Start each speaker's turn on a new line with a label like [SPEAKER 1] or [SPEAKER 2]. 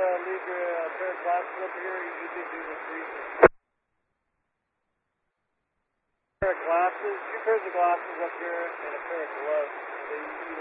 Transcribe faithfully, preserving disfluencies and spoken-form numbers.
[SPEAKER 1] uh, leave your uh, pair of glasses up here? You need to do this research. Pair of glasses, two pairs of glasses up here, and a pair of gloves. They,